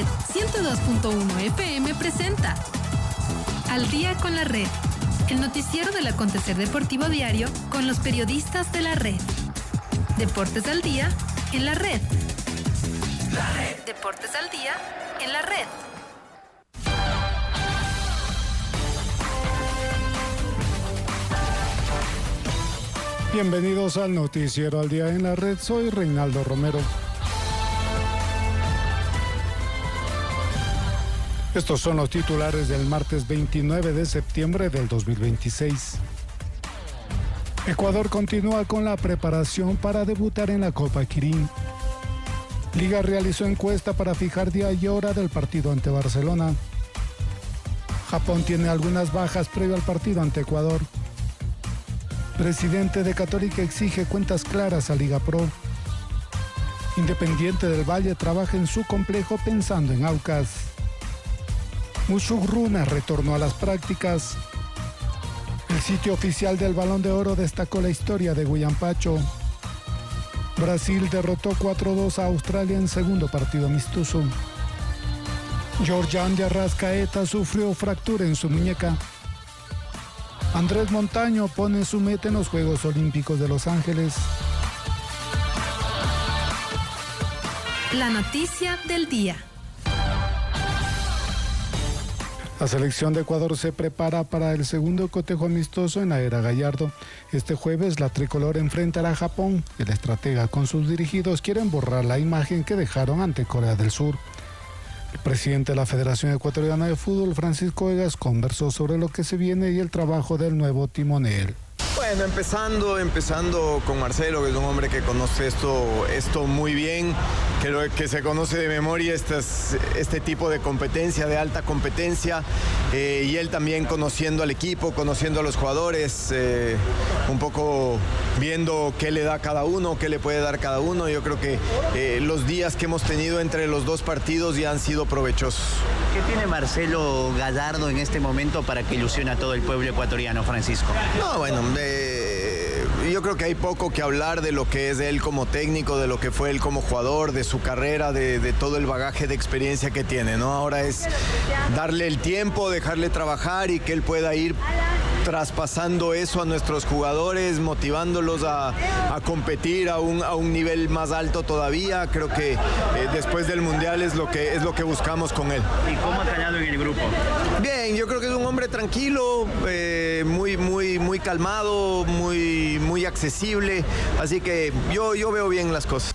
102.1 FM presenta Al Día con la Red, el noticiero del acontecer deportivo diario con los periodistas de la red. Deportes al día en la red. Deportes al día en la red. Bienvenidos al noticiero Al Día en la Red. Soy Reinaldo Romero. Estos son los titulares del martes 29 de septiembre del 2026. Ecuador continúa con la preparación para debutar en la Copa Quirín. Liga realizó encuesta para fijar día y hora del partido ante Barcelona. Japón tiene algunas bajas previo al partido ante Ecuador. Presidente de Católica exige cuentas claras a Liga Pro. Independiente del Valle trabaja en su complejo pensando en Aucas. Mushugruna retornó a las prácticas. El sitio oficial del Balón de Oro destacó la historia de Huillampacho. Brasil derrotó 4-2 a Australia en segundo partido amistoso. Georgian de Arrascaeta sufrió fractura en su muñeca. Andrés Montaño pone su meta en los Juegos Olímpicos de Los Ángeles. La noticia del día. La selección de Ecuador se prepara para el segundo cotejo amistoso en la era Gallardo. Este jueves la tricolor enfrentará a Japón. El estratega con sus dirigidos quieren borrar la imagen que dejaron ante Corea del Sur. El presidente de la Federación Ecuatoriana de Fútbol, Francisco Egas, conversó sobre lo que se viene y el trabajo del nuevo timonel. Bueno, empezando con Marcelo, que es un hombre que conoce esto muy bien, que se conoce de memoria este tipo de competencia, de alta competencia, y él también conociendo al equipo, conociendo a los jugadores, un poco viendo qué le da cada uno, qué le puede dar cada uno. Yo creo que los días que hemos tenido entre los dos partidos ya han sido provechosos. ¿Qué tiene Marcelo Gallardo en este momento para que ilusione a todo el pueblo ecuatoriano, Francisco? No, bueno, yo creo que hay poco que hablar de lo que es él como técnico, de lo que fue él como jugador, de su carrera, de todo el bagaje de experiencia que tiene, ¿no? Ahora es darle el tiempo, dejarle trabajar y que él pueda ir traspasando eso a nuestros jugadores, motivándolos a competir a un nivel más alto todavía. Creo que después del Mundial es lo que buscamos con él. ¿Y cómo ha callado en el grupo? Bien, yo creo que es un hombre tranquilo, muy calmado, muy accesible, así que yo veo bien las cosas.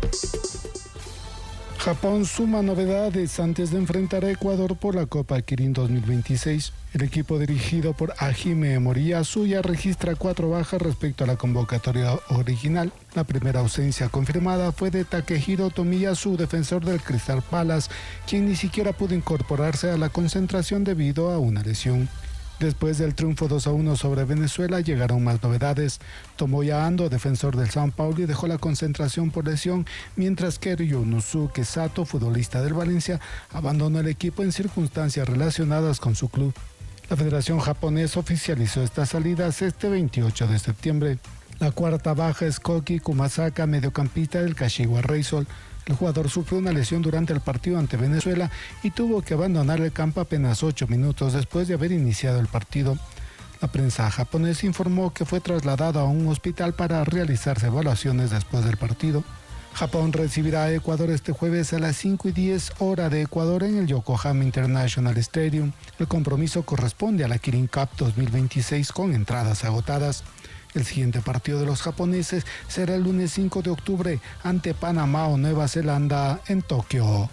Japón suma novedades antes de enfrentar a Ecuador por la Copa Quirín 2026. El equipo dirigido por Hajime Moriyasu ya registra 4 bajas respecto a la convocatoria original. La primera ausencia confirmada fue de Takehiro Tomiyasu, defensor del Crystal Palace, quien ni siquiera pudo incorporarse a la concentración debido a una lesión. Después del triunfo 2-1 sobre Venezuela llegaron más novedades. Tomoya Ando, defensor del São Paulo, dejó la concentración por lesión, mientras que Ryunosuke Sato, futbolista del Valencia, abandonó el equipo en circunstancias relacionadas con su club. La Federación Japonesa oficializó estas salidas este 28 de septiembre. La cuarta baja es Koki Kumasaka, mediocampista del Kashiwa Reysol. El jugador sufrió una lesión durante el partido ante Venezuela y tuvo que abandonar el campo apenas 8 minutos después de haber iniciado el partido. La prensa japonesa informó que fue trasladado a un hospital para realizarse evaluaciones después del partido. Japón recibirá a Ecuador este jueves a las 5:10 hora de Ecuador en el Yokohama International Stadium. El compromiso corresponde a la Kirin Cup 2026 con entradas agotadas. El siguiente partido de los japoneses será el lunes 5 de octubre ante Panamá o Nueva Zelanda en Tokio.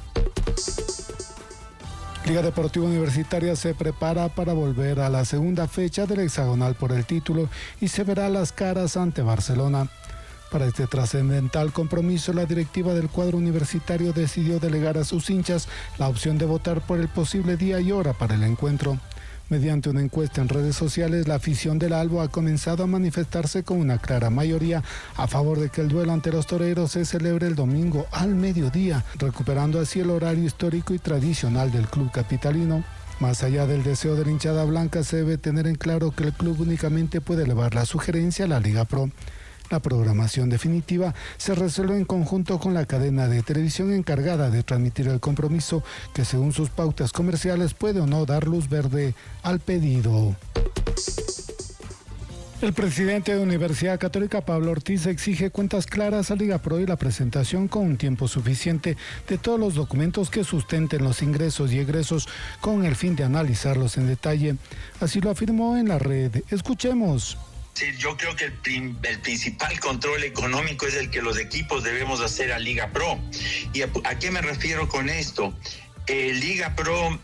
Liga Deportiva Universitaria se prepara para volver a la segunda fecha del hexagonal por el título y se verá las caras ante Barcelona. Para este trascendental compromiso, la directiva del cuadro universitario decidió delegar a sus hinchas la opción de votar por el posible día y hora para el encuentro. Mediante una encuesta en redes sociales, la afición del Albo ha comenzado a manifestarse con una clara mayoría a favor de que el duelo ante los toreros se celebre el domingo al mediodía, recuperando así el horario histórico y tradicional del club capitalino. Más allá del deseo de la hinchada blanca, se debe tener en claro que el club únicamente puede elevar la sugerencia a la Liga Pro. La programación definitiva se resuelve en conjunto con la cadena de televisión encargada de transmitir el compromiso, que según sus pautas comerciales puede o no dar luz verde al pedido. El presidente de Universidad Católica, Pablo Ortiz, exige cuentas claras a Liga Pro y la presentación con un tiempo suficiente de todos los documentos que sustenten los ingresos y egresos con el fin de analizarlos en detalle. Así lo afirmó en la red. Escuchemos. Sí, yo creo que el principal control económico es el que los equipos debemos hacer a Liga Pro. ¿Y a qué me refiero con esto? Liga Pro,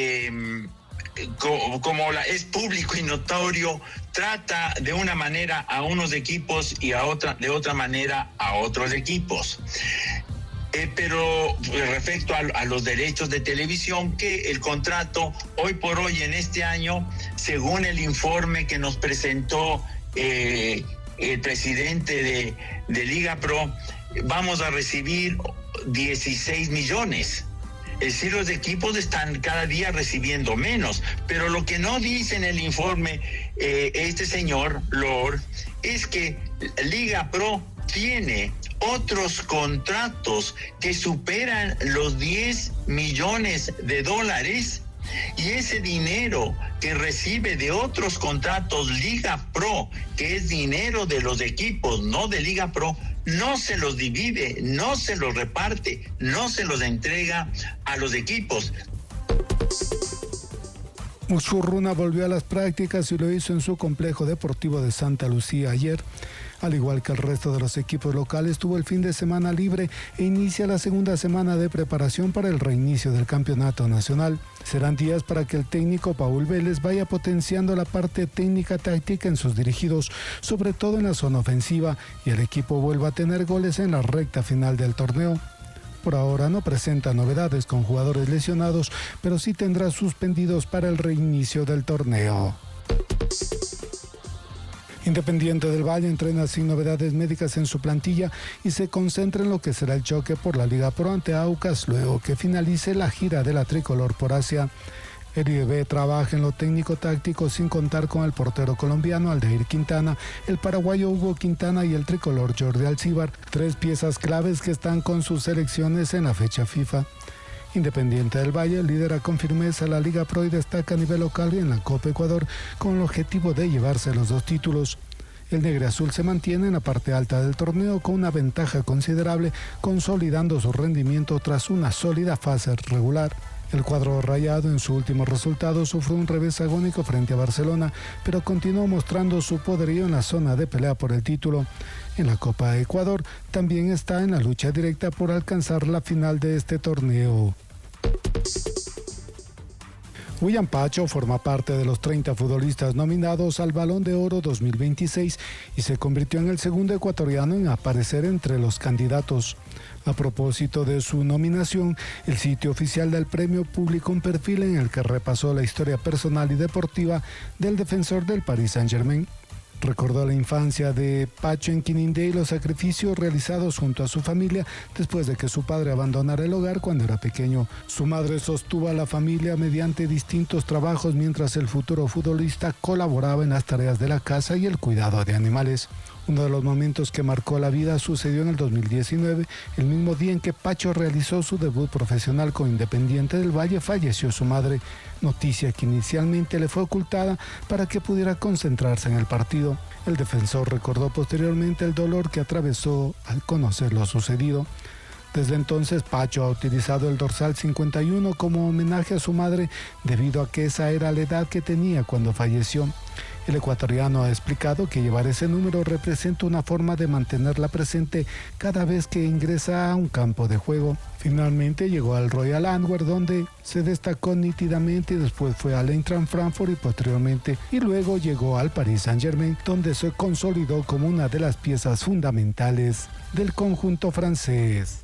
es público y notorio, trata de una manera a unos equipos y de otra manera a otros equipos. Pero respecto a los derechos de televisión, que el contrato hoy por hoy en este año, según el informe que nos presentó el presidente de Liga Pro, vamos a recibir 16 millones. Es decir, los equipos están cada día recibiendo menos, pero lo que no dice en el informe este señor Lord es que Liga Pro tiene otros contratos que superan los 10 millones de dólares, y ese dinero que recibe de otros contratos Liga Pro, que es dinero de los equipos, no de Liga Pro, no se los divide, no se los reparte, no se los entrega a los equipos. Musurruna volvió a las prácticas y lo hizo en su complejo deportivo de Santa Lucía ayer. Al igual que el resto de los equipos locales, tuvo el fin de semana libre e inicia la segunda semana de preparación para el reinicio del campeonato nacional. Serán días para que el técnico Paul Vélez vaya potenciando la parte técnica táctica en sus dirigidos, sobre todo en la zona ofensiva, y el equipo vuelva a tener goles en la recta final del torneo. Por ahora no presenta novedades con jugadores lesionados, pero sí tendrá suspendidos para el reinicio del torneo. Independiente del Valle entrena sin novedades médicas en su plantilla y se concentra en lo que será el choque por la Liga Pro ante Aucas luego que finalice la gira de la tricolor por Asia. El IDB trabaja en lo técnico-táctico sin contar con el portero colombiano Aldair Quintana, el paraguayo Hugo Quintana y el tricolor Jordi Alcíbar, 3 piezas claves que están con sus selecciones en la fecha FIFA. Independiente del Valle lidera con firmeza la Liga Pro y destaca a nivel local y en la Copa Ecuador con el objetivo de llevarse los 2 títulos. El negriazul se mantiene en la parte alta del torneo con una ventaja considerable, consolidando su rendimiento tras una sólida fase regular. El cuadro rayado en su último resultado sufrió un revés agónico frente a Barcelona, pero continuó mostrando su poderío en la zona de pelea por el título. En la Copa Ecuador también está en la lucha directa por alcanzar la final de este torneo. William Pacho forma parte de los 30 futbolistas nominados al Balón de Oro 2026 y se convirtió en el segundo ecuatoriano en aparecer entre los candidatos. A propósito de su nominación, el sitio oficial del premio publicó un perfil en el que repasó la historia personal y deportiva del defensor del Paris Saint-Germain. Recordó la infancia de Pacho en Quinindé y los sacrificios realizados junto a su familia después de que su padre abandonara el hogar cuando era pequeño. Su madre sostuvo a la familia mediante distintos trabajos mientras el futuro futbolista colaboraba en las tareas de la casa y el cuidado de animales. Uno de los momentos que marcó la vida sucedió en el 2019, el mismo día en que Pacho realizó su debut profesional con Independiente del Valle. Falleció su madre, noticia que inicialmente le fue ocultada para que pudiera concentrarse en el partido. El defensor recordó posteriormente el dolor que atravesó al conocer lo sucedido. Desde entonces, Pacho ha utilizado el dorsal 51 como homenaje a su madre debido a que esa era la edad que tenía cuando falleció. El ecuatoriano ha explicado que llevar ese número representa una forma de mantenerla presente cada vez que ingresa a un campo de juego. Finalmente llegó al Royal Antwerp, donde se destacó nítidamente, y después fue al Eintracht Frankfurt y luego llegó al Paris Saint-Germain, donde se consolidó como una de las piezas fundamentales del conjunto francés.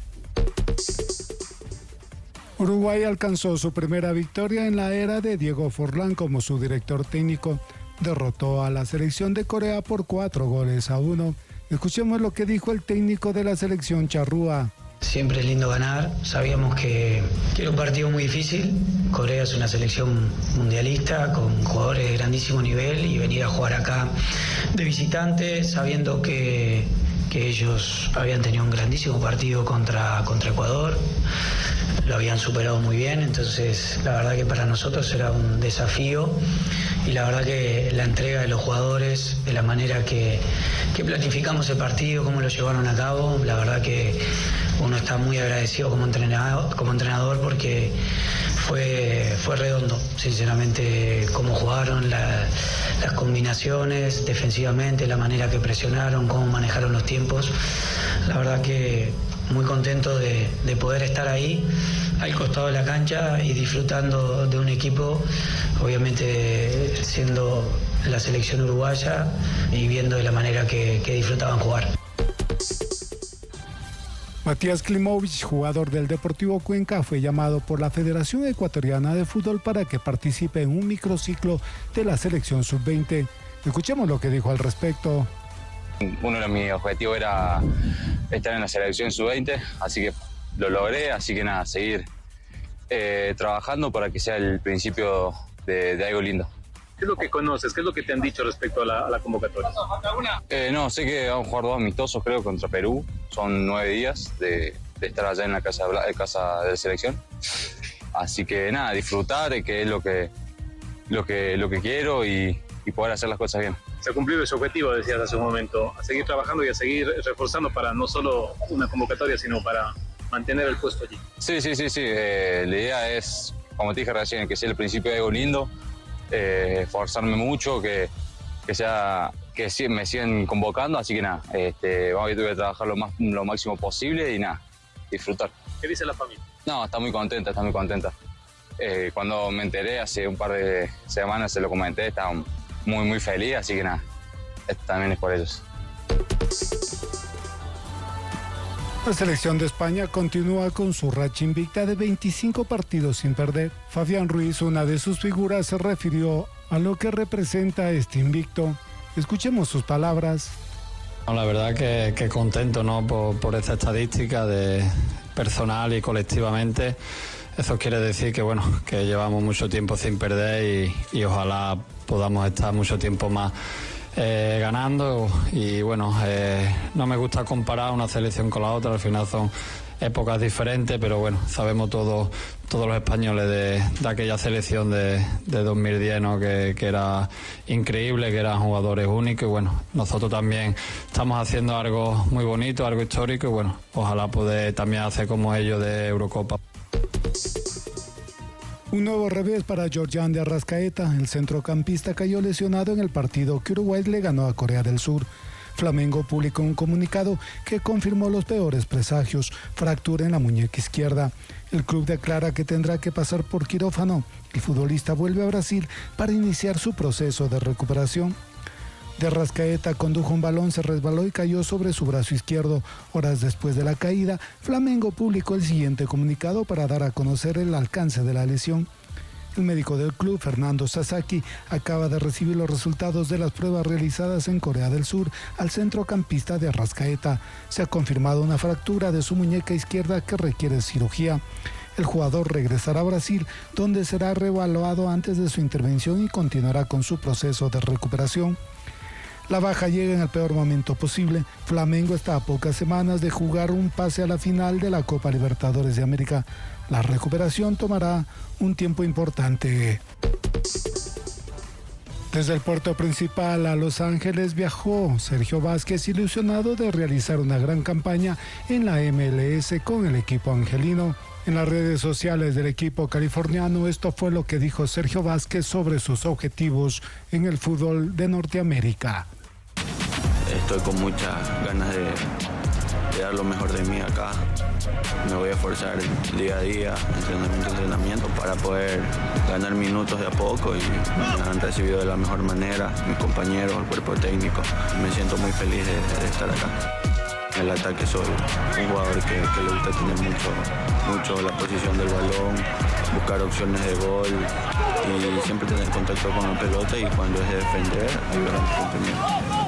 Uruguay alcanzó su primera victoria en la era de Diego Forlán como su director técnico. Derrotó a la selección de Corea por 4-1. Escuchemos lo que dijo el técnico de la selección charrúa. Siempre es lindo ganar, sabíamos que era un partido muy difícil. Corea es una selección mundialista con jugadores de grandísimo nivel y venir a jugar acá de visitante sabiendo que que ellos habían tenido un grandísimo partido contra Ecuador, lo habían superado muy bien, entonces la verdad que para nosotros era un desafío y la verdad que la entrega de los jugadores, de la manera que planificamos el partido, cómo lo llevaron a cabo, la verdad que uno está muy agradecido como entrenador porque fue redondo, sinceramente, cómo jugaron, las combinaciones defensivamente, la manera que presionaron, cómo manejaron los tiempos. La verdad que muy contento de poder estar ahí, al costado de la cancha y disfrutando de un equipo, obviamente siendo la selección uruguaya y viendo de la manera que disfrutaban jugar. Matías Klimovich, jugador del Deportivo Cuenca, fue llamado por la Federación Ecuatoriana de Fútbol para que participe en un microciclo de la selección sub-20. Escuchemos lo que dijo al respecto. Uno de mis objetivos era estar en la selección sub-20, así que lo logré, así que nada, seguir trabajando para que sea el principio de algo lindo. ¿Qué es lo que conoces? ¿Qué es lo que te han dicho respecto a la convocatoria? No, sé que vamos a jugar 2 amistosos, creo, contra Perú. Son 9 días de estar allá en la casa de la selección. Así que nada, disfrutar, que es lo que quiero y poder hacer las cosas bien. Se ha cumplido ese objetivo, decías hace un momento, a seguir trabajando y a seguir reforzando para no solo una convocatoria, sino para mantener el puesto allí. Sí. La idea es, como te dije recién, que sea el principio de algo lindo. Esforzarme mucho, que me sigan convocando, así que nada, vamos a trabajar lo máximo posible y nada, disfrutar. ¿Qué dice la familia? No, está muy contenta. Cuando me enteré hace un par de semanas, se lo comenté, estaba muy feliz, así que nada, esto también es por ellos. La selección de España continúa con su racha invicta de 25 partidos sin perder. Fabián Ruiz, una de sus figuras, se refirió a lo que representa este invicto. Escuchemos sus palabras. La verdad que contento, ¿no? por esta estadística de personal y colectivamente. Eso quiere decir que llevamos mucho tiempo sin perder y ojalá podamos estar mucho tiempo más ganando y no me gusta comparar una selección con la otra, al final son épocas diferentes, pero sabemos todos los españoles de aquella selección de 2010, ¿no? que era increíble, que eran jugadores únicos y nosotros también estamos haciendo algo muy bonito, algo histórico y ojalá poder también hacer como ellos de Eurocopa. Un nuevo revés para Georgian de Arrascaeta. El centrocampista cayó lesionado en el partido que Uruguay le ganó a Corea del Sur. Flamengo publicó un comunicado que confirmó los peores presagios, fractura en la muñeca izquierda. El club declara que tendrá que pasar por quirófano. El futbolista vuelve a Brasil para iniciar su proceso de recuperación. De Arrascaeta condujo un balón, se resbaló y cayó sobre su brazo izquierdo. Horas después de la caída, Flamengo publicó el siguiente comunicado para dar a conocer el alcance de la lesión. El médico del club, Fernando Sasaki, acaba de recibir los resultados de las pruebas realizadas en Corea del Sur al centrocampista de Arrascaeta. Se ha confirmado una fractura de su muñeca izquierda que requiere cirugía. El jugador regresará a Brasil, donde será reevaluado antes de su intervención y continuará con su proceso de recuperación. La baja llega en el peor momento posible. Flamengo está a pocas semanas de jugar un pase a la final de la Copa Libertadores de América. La recuperación tomará un tiempo importante. Desde el puerto principal a Los Ángeles viajó Sergio Vázquez, ilusionado de realizar una gran campaña en la MLS con el equipo angelino. En las redes sociales del equipo californiano, esto fue lo que dijo Sergio Vázquez sobre sus objetivos en el fútbol de Norteamérica. Estoy con muchas ganas de dar lo mejor de mí acá. Me voy a esforzar día a día, entrenamiento, para poder ganar minutos de a poco y me han recibido de la mejor manera mis compañeros, el cuerpo técnico. Me siento muy feliz de estar acá. En el ataque soy un jugador que le gusta tener mucho la posición del balón, buscar opciones de gol y siempre tener contacto con la pelota y cuando es de defender, ayudar a mis compañeros.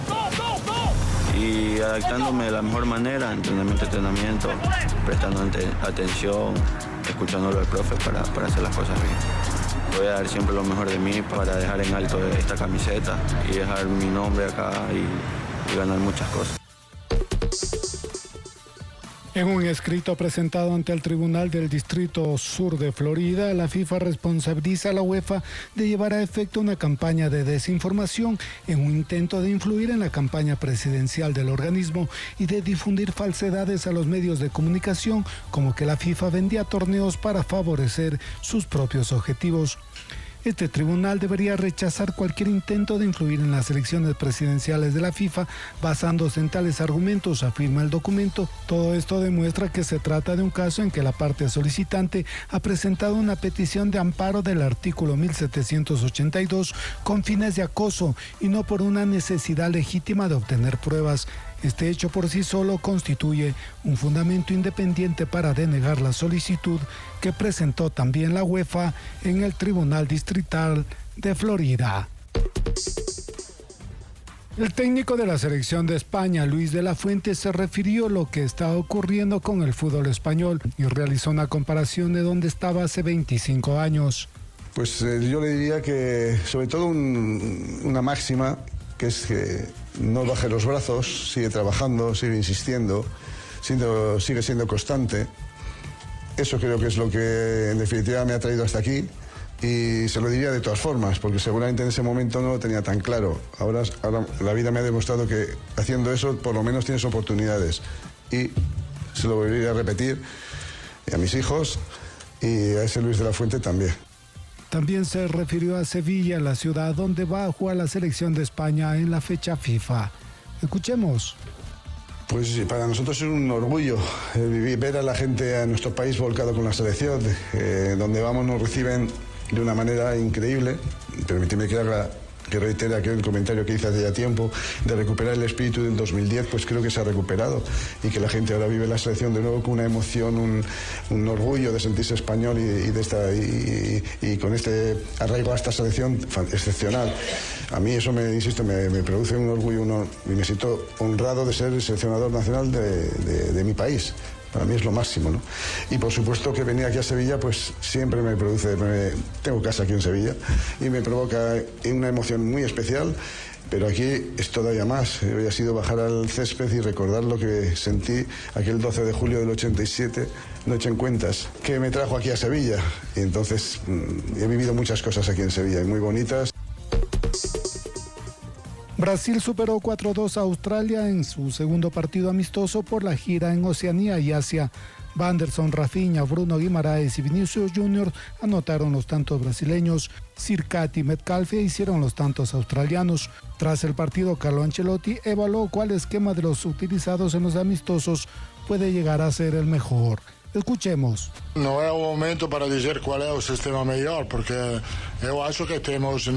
Y adaptándome de la mejor manera, entrenamiento, prestando atención, escuchándolo al profe para hacer las cosas bien. Voy a dar siempre lo mejor de mí para dejar en alto esta camiseta y dejar mi nombre acá y ganar muchas cosas. En un escrito presentado ante el Tribunal del Distrito Sur de Florida, la FIFA responsabiliza a la UEFA de llevar a efecto una campaña de desinformación en un intento de influir en la campaña presidencial del organismo y de difundir falsedades a los medios de comunicación, como que la FIFA vendía torneos para favorecer sus propios objetivos. Este tribunal debería rechazar cualquier intento de influir en las elecciones presidenciales de la FIFA basándose en tales argumentos, afirma el documento. Todo esto demuestra que se trata de un caso en que la parte solicitante ha presentado una petición de amparo del artículo 1782 con fines de acoso y no por una necesidad legítima de obtener pruebas. Este hecho por sí solo constituye un fundamento independiente para denegar la solicitud que presentó también la UEFA en el Tribunal Distrital de Florida. El técnico de la selección de España, Luis de la Fuente, se refirió a lo que está ocurriendo con el fútbol español y realizó una comparación de donde estaba hace 25 años. Pues yo le diría que sobre todo una máxima, que es que no baje los brazos, sigue trabajando, sigue insistiendo, sigue siendo constante. Eso creo que es lo que en definitiva me ha traído hasta aquí y se lo diría de todas formas, porque seguramente en ese momento no lo tenía tan claro. Ahora la vida me ha demostrado que haciendo eso por lo menos tienes oportunidades y se lo volvería a repetir a mis hijos y a ese Luis de la Fuente también. También se refirió a Sevilla, la ciudad donde va a jugar la selección de España en la fecha FIFA. Escuchemos. Pues para nosotros es un orgullo ver a la gente, a nuestro país volcado con la selección. Donde vamos nos reciben de una manera increíble. Permíteme que reitere aquel comentario que hice hace ya tiempo, de recuperar el espíritu del 2010, pues creo que se ha recuperado y que la gente ahora vive la selección de nuevo con una emoción, un orgullo de sentirse español y con este arraigo a esta selección excepcional. A mí eso, me produce un orgullo y me siento honrado de ser el seleccionador nacional de mi país. Para mí es lo máximo, ¿no? Y por supuesto que venir aquí a Sevilla, pues siempre tengo casa aquí en Sevilla y me provoca una emoción muy especial, pero aquí es todavía más. Hoy ha sido bajar al césped y recordar lo que sentí aquel 12 de julio del 87, Noche en Cuentas, que me trajo aquí a Sevilla. Y entonces he vivido muchas cosas aquí en Sevilla y muy bonitas. Brasil superó 4-2 a Australia en su segundo partido amistoso por la gira en Oceanía y Asia. Wanderson, Rafinha, Bruno Guimaraes y Vinicius Junior anotaron los tantos brasileños. Circati y Metcalfe hicieron los tantos australianos. Tras el partido, Carlo Ancelotti evaluó cuál esquema de los utilizados en los amistosos puede llegar a ser el mejor. Escuchemos. Não é o momento para dizer qual é o sistema melhor, porque eu acho que temos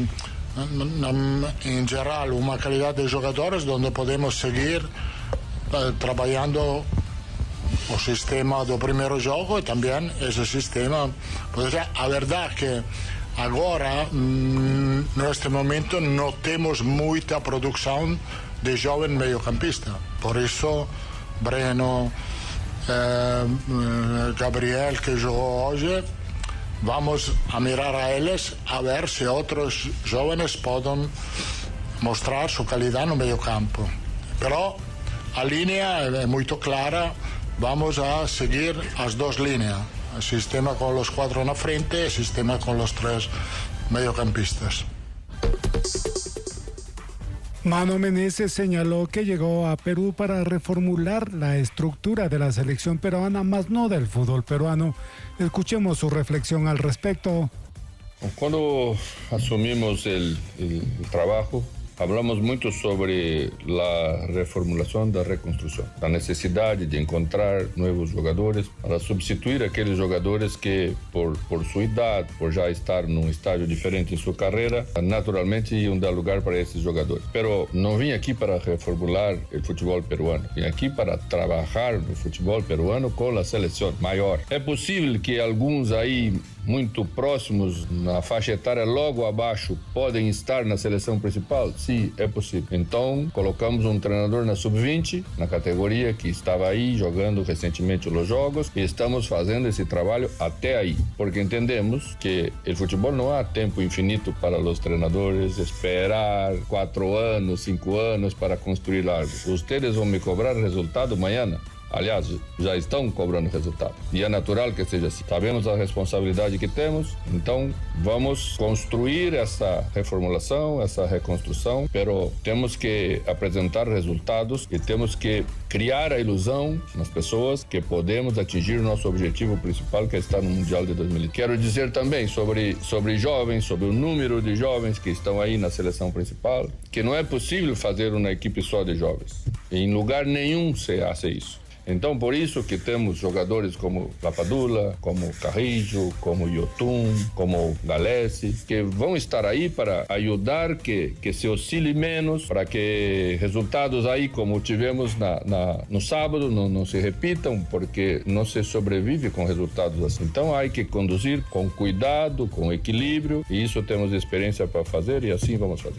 em geral uma qualidade de jogadores onde podemos seguir trabalhando o sistema do primeiro jogo e também esse sistema. A verdade é que agora, neste momento, não temos muita produção de jovem meio-campista. Por isso, Breno, Gabriel, que jogou hoje, vamos a mirar a eles a ver se outros jovens podem mostrar sua qualidade no meio-campo. Pero a linha é muito clara. Vamos a seguir as duas linhas, o sistema com os 4 na frente e o sistema com os 3 mediocampistas. Mano Menezes señaló que llegó a Perú para reformular la estructura de la selección peruana, más no del fútbol peruano. Escuchemos su reflexión al respecto. Cuando asumimos el trabajo, hablamos mucho sobre la reformulación, la reconstrucción, la necesidad de encontrar nuevos jugadores para sustituir aquellos jugadores que por su edad, por ya estar en un estadio diferente en su carrera, naturalmente iban a dar lugar para esos jugadores. Pero no vine aquí para reformular el fútbol peruano, vine aquí para trabajar el fútbol peruano con la selección mayor. Es posible que algunos ahí muito próximos na faixa etária logo abaixo podem estar na seleção principal? Sim, é possível. Então, colocamos um treinador na sub-20, na categoria que estava aí jogando recentemente os jogos e estamos fazendo esse trabalho até aí, porque entendemos que o futebol não há tempo infinito para os treinadores esperar 4 anos, 5 anos para construir algo. Ustedes vão me cobrar resultado amanhã. Aliás, já estão cobrando resultado. E é natural que seja assim. Sabemos a responsabilidade que temos, então vamos construir essa reformulação, essa reconstrução, pero temos que apresentar resultados e temos que criar a ilusão nas pessoas que podemos atingir o nosso objetivo principal, que é estar no Mundial de 2020. Quero dizer também sobre jovens, sobre o número de jovens que estão aí na seleção principal, que não é possível fazer uma equipe só de jovens. Em lugar nenhum se hace isso. Então, por isso que temos jogadores como Lapadula, como Carrillo, como Yotun, como Galese, que vão estar aí para ajudar que se oscile menos, para que resultados aí, como tivemos no sábado, não se repitam, porque não se sobrevive com resultados assim. Então, há que conduzir com cuidado, com equilíbrio, e isso temos experiência para fazer, e assim vamos fazer.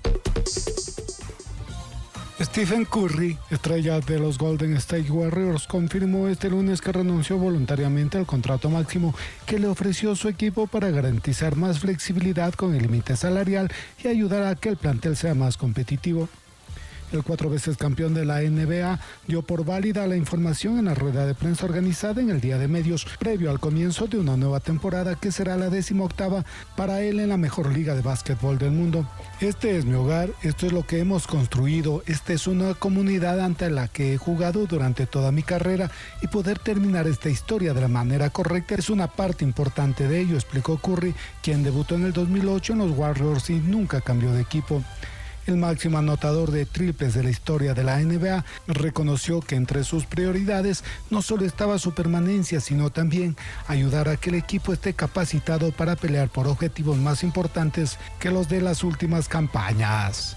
Stephen Curry, estrella de los Golden State Warriors, confirmó este lunes que renunció voluntariamente al contrato máximo que le ofreció su equipo para garantizar más flexibilidad con el límite salarial y ayudar a que el plantel sea más competitivo. El 4 veces campeón de la NBA dio por válida la información en la rueda de prensa organizada en el Día de Medios, previo al comienzo de una nueva temporada que será la 18ª para él en la mejor liga de básquetbol del mundo. Este es mi hogar, esto es lo que hemos construido, esta es una comunidad ante la que he jugado durante toda mi carrera y poder terminar esta historia de la manera correcta es una parte importante de ello, explicó Curry, quien debutó en el 2008 en los Warriors y nunca cambió de equipo. El máximo anotador de triples de la historia de la NBA reconoció que entre sus prioridades no solo estaba su permanencia, sino también ayudar a que el equipo esté capacitado para pelear por objetivos más importantes que los de las últimas campañas.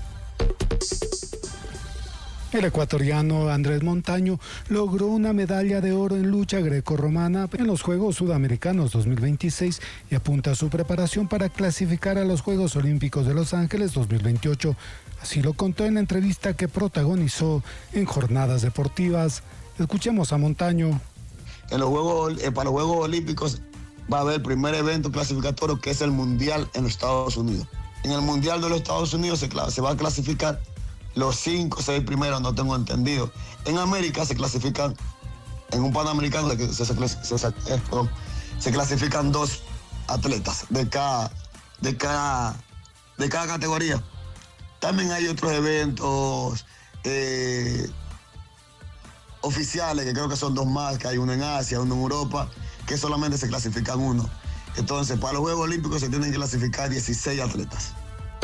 El ecuatoriano Andrés Montaño logró una medalla de oro en lucha grecorromana en los Juegos Sudamericanos 2026 y apunta a su preparación para clasificar a los Juegos Olímpicos de Los Ángeles 2028. Así lo contó en la entrevista que protagonizó en Jornadas Deportivas. Escuchemos a Montaño. Para los Juegos Olímpicos va a haber el primer evento clasificatorio, que es el Mundial en los Estados Unidos. En el Mundial de los Estados Unidos se va a clasificar los 5 o 6 primeros, no tengo entendido. En América se clasifican, en un Panamericano se clasifican 2 atletas de cada categoría. También hay otros eventos oficiales, que creo que son 2 más, que hay uno en Asia, uno en Europa, que solamente se clasifican 1. Entonces, para los Juegos Olímpicos se tienen que clasificar 16 atletas.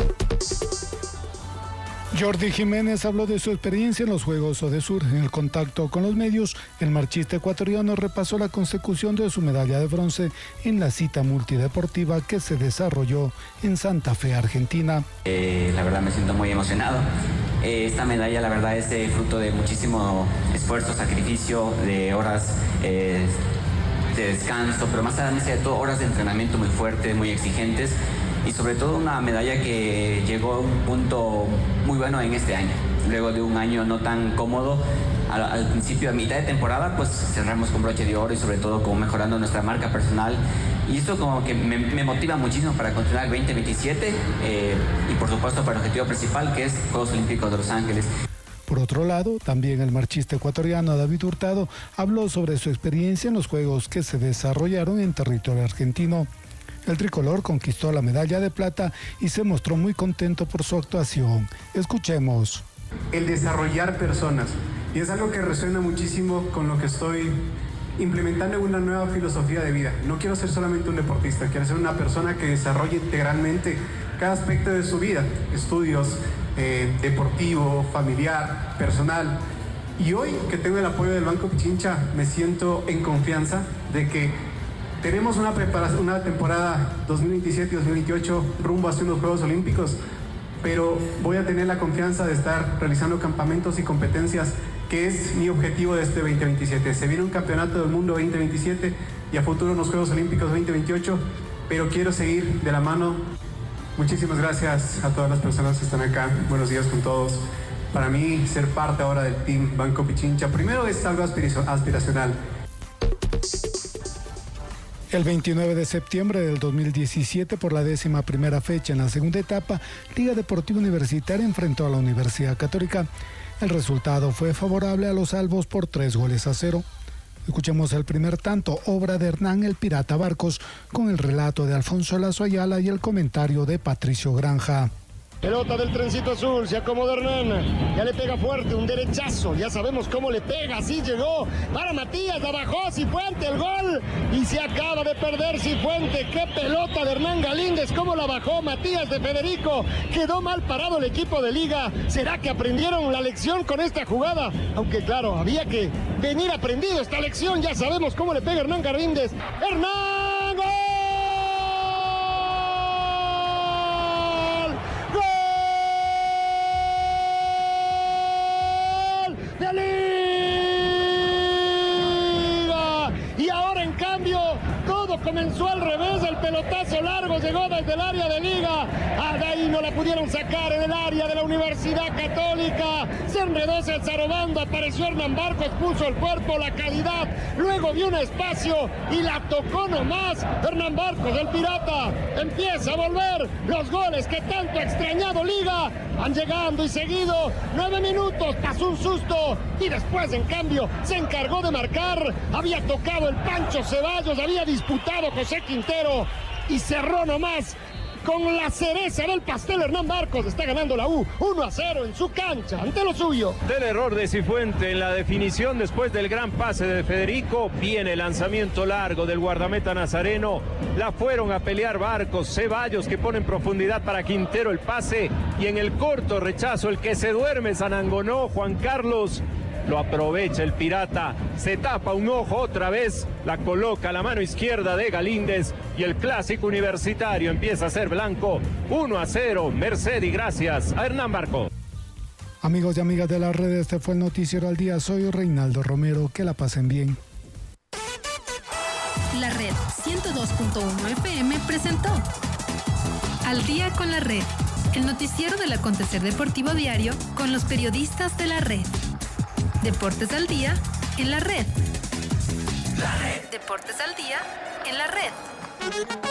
Jordi Jiménez habló de su experiencia en los Juegos Odesur. En el contacto con los medios, el marchista ecuatoriano repasó la consecución de su medalla de bronce en la cita multideportiva que se desarrolló en Santa Fe, Argentina. La verdad me siento muy emocionado. Esta medalla, la verdad, es fruto de muchísimo esfuerzo, sacrificio, de horas de descanso, pero más además de todo, horas de entrenamiento muy fuertes, muy exigentes. Y sobre todo una medalla que llegó a un punto muy bueno en este año. Luego de un año no tan cómodo, al principio, a mitad de temporada, pues cerramos con broche de oro y sobre todo como mejorando nuestra marca personal. Y esto como que me motiva muchísimo para continuar el 2027 y por supuesto para el objetivo principal, que es Juegos Olímpicos de Los Ángeles. Por otro lado, también el marchista ecuatoriano David Hurtado habló sobre su experiencia en los Juegos que se desarrollaron en territorio argentino. El tricolor conquistó la medalla de plata y se mostró muy contento por su actuación. Escuchemos. El desarrollar personas. Y es algo que resuena muchísimo con lo que estoy implementando en una nueva filosofía de vida. No quiero ser solamente un deportista, quiero ser una persona que desarrolle integralmente cada aspecto de su vida. Estudios, deportivo, familiar, personal. Y hoy que tengo el apoyo del Banco Pichincha, me siento en confianza de que tenemos una temporada 2027-2028 rumbo hacia unos Juegos Olímpicos, pero voy a tener la confianza de estar realizando campamentos y competencias, que es mi objetivo de este 2027. Se viene un campeonato del mundo 2027 y a futuro unos Juegos Olímpicos 2028, pero quiero seguir de la mano. Muchísimas gracias a todas las personas que están acá. Buenos días con todos. Para mí, ser parte ahora del Team Banco Pichincha, primero es algo aspiracional. El 29 de septiembre del 2017, por la 11ª fecha en la segunda etapa, Liga Deportiva Universitaria enfrentó a la Universidad Católica. El resultado fue favorable a los albos por 3-0. Escuchemos el primer tanto, obra de Hernán el Pirata Barcos, con el relato de Alfonso Lazo Ayala y el comentario de Patricio Granja. Pelota del trencito azul, se acomoda Hernán, ya le pega fuerte, un derechazo, ya sabemos cómo le pega, así llegó, para Matías, la bajó Cifuente, el gol, y se acaba de perder Cifuente. Qué pelota de Hernán Galíndez, cómo la bajó Matías de Federico, quedó mal parado el equipo de Liga. ¿Será que aprendieron la lección con esta jugada? Aunque claro, había que venir aprendido esta lección, ya sabemos cómo le pega Hernán Galíndez. ¡Hernán! ¡Gol! ¡De Liga! Y ahora en cambio todo comenzó al revés, el pelotazo largo llegó desde el área de Liga, de ahí no la pudieron sacar en el área de la Universidad Católica, se enredó el zarobando, apareció Hernán Barcos, puso el cuerpo, la calidad, luego vio un espacio y la tocó nomás. Hernán Barcos, el Pirata, empieza a volver, los goles que tanto ha extrañado Liga van llegando y seguido, 9 minutos, pasó un susto y después en cambio se encargó de marcar, había tocado el Pancho Ceballos, había disputado José Quintero y cerró nomás con la cereza del pastel. Hernán Barcos está ganando la U 1-0 en su cancha, ante lo suyo. Del error de Cifuente en la definición después del gran pase de Federico, viene el lanzamiento largo del guardameta nazareno, la fueron a pelear Barcos, Ceballos que pone en profundidad para Quintero el pase, y en el corto rechazo el que se duerme Sanangonó, Juan Carlos, lo aprovecha el Pirata, se tapa un ojo otra vez, la coloca a la mano izquierda de Galíndez y el clásico universitario empieza a ser blanco. 1-0, merced y gracias a Hernán Barcos. Amigos y amigas de la red, este fue el Noticiero al Día. Soy Reinaldo Romero, que la pasen bien. La Red 102.1 FM presentó Al Día con la Red, el noticiero del acontecer deportivo diario con los periodistas de la red. Deportes al Día en la Red. Deportes al Día en la Red.